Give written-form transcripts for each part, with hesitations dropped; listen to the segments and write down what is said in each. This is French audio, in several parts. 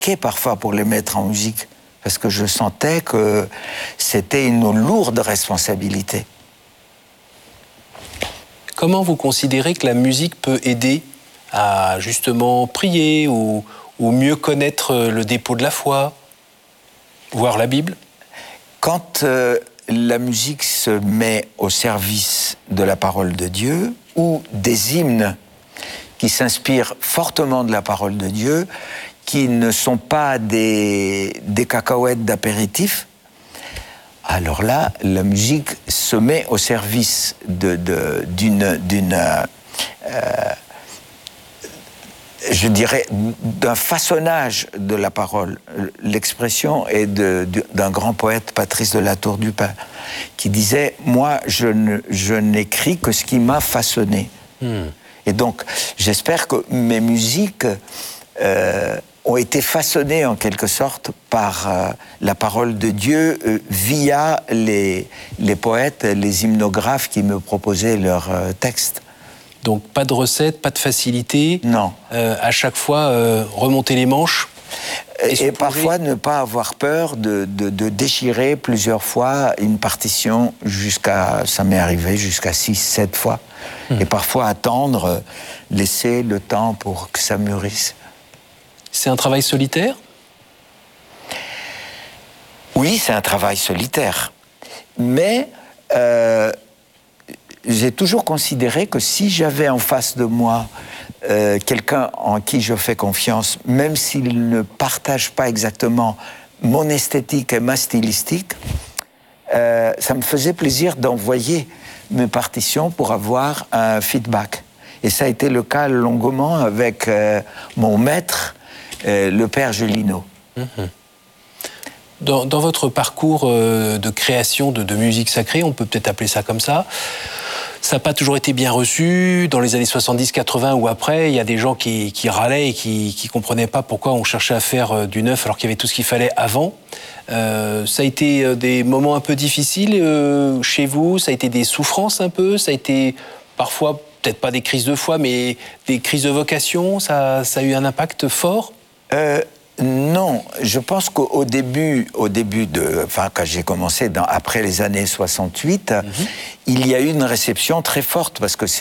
compliqué parfois pour les mettre en musique, parce que je sentais que c'était une lourde responsabilité. Comment vous considérez que la musique peut aider à justement prier ou mieux connaître le dépôt de la foi, voire la Bible? Quand la musique se met au service de la parole de Dieu, ou des hymnes qui s'inspirent fortement de la parole de Dieu, qui ne sont pas des cacahuètes d'apéritif, alors là, la musique se met au service je dirais, d'un façonnage de la parole. L'expression est d'un grand poète, Patrice de la Tour du Pin, qui disait « Moi, je n'écris que ce qui m'a façonné ». Et donc, j'espère que mes musiques ont été façonnées en quelque sorte par la parole de Dieu via les poètes, les hymnographes qui me proposaient leurs textes. Donc pas de recette, pas de facilité. Non. À chaque fois, remonter les manches. Et parfois ne pas avoir peur de déchirer plusieurs fois une partition ça m'est arrivé jusqu'à 6-7 fois. Et parfois attendre, laisser le temps pour que ça mûrisse. C'est un travail solitaire ? Oui, c'est un travail solitaire. Mais j'ai toujours considéré que si j'avais en face de moi quelqu'un en qui je fais confiance, même s'il ne partage pas exactement mon esthétique et ma stylistique, ça me faisait plaisir d'envoyer mes partitions pour avoir un feedback. Et ça a été le cas longuement avec mon maître, le père Gélineau. Dans votre parcours de création de musique sacrée, on peut peut-être appeler ça comme ça, ça n'a pas toujours été bien reçu. Dans les années 70-80 ou après, il y a des gens qui râlaient et qui ne comprenaient pas pourquoi on cherchait à faire du neuf alors qu'il y avait tout ce qu'il fallait avant. Ça a été des moments un peu difficiles chez vous, ça a été des souffrances un peu, ça a été parfois, peut-être pas des crises de foi, mais des crises de vocation, ça a eu un impact fort? Non, je pense qu'au début quand j'ai commencé après les années 68, il y a eu une réception très forte parce que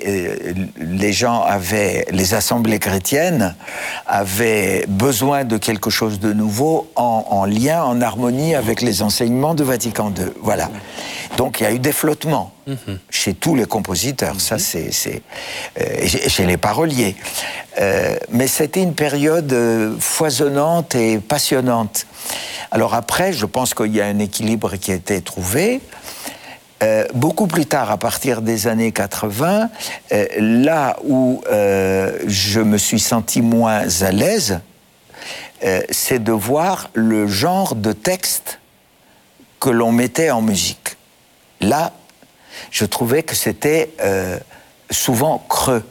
les assemblées chrétiennes avaient besoin de quelque chose de nouveau en lien, en harmonie avec les enseignements de Vatican II. Voilà. Donc il y a eu des flottements chez tous les compositeurs, ça c'est chez les paroliers. Mais c'était une période foisonnante et passionnante. Alors après, je pense qu'il y a un équilibre qui a été trouvé. Beaucoup plus tard, à partir des années 80, là où je me suis senti moins à l'aise, c'est de voir le genre de texte que l'on mettait en musique. Là, je trouvais que c'était souvent creux.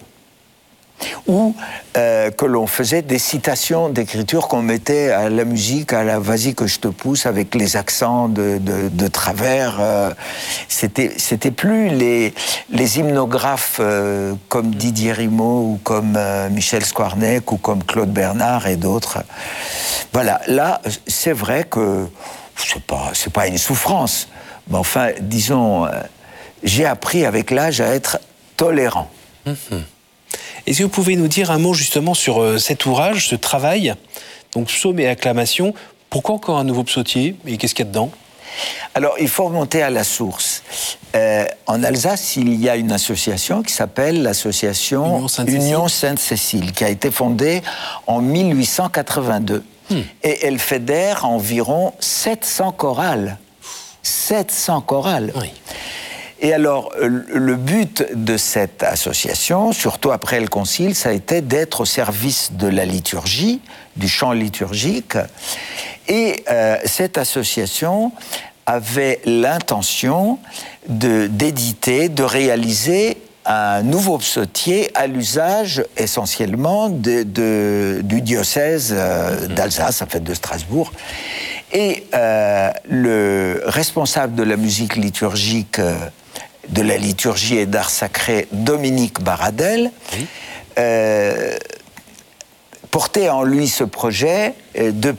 Ou que l'on faisait des citations d'écriture qu'on mettait à la musique, à la vas-y que je te pousse, avec les accents de travers. C'était plus les hymnographes comme Didier Rimaud ou comme Michel Squarneck ou comme Claude Bernard et d'autres. Voilà, là, c'est vrai que c'est pas une souffrance. Mais enfin, disons, j'ai appris avec l'âge à être tolérant. Est-ce que vous pouvez nous dire un mot justement sur cet ouvrage, ce travail, donc psaume et acclamation? Pourquoi encore un nouveau psautier et qu'est-ce qu'il y a dedans? Alors, il faut remonter à la source. En Alsace, il y a une association qui s'appelle l'association Union Sainte-Cécile, qui a été fondée en 1882. Et elle fédère environ 700 chorales. 700 chorales. Oui. Et alors, le but de cette association, surtout après le Concile, ça a été d'être au service de la liturgie, du chant liturgique. Et cette association avait l'intention d'éditer, de réaliser un nouveau psautier à l'usage essentiellement du diocèse d'Alsace, en fait de Strasbourg. Et le responsable de la musique liturgique, de la liturgie et d'art sacré, Dominique Baradel, portait en lui ce projet de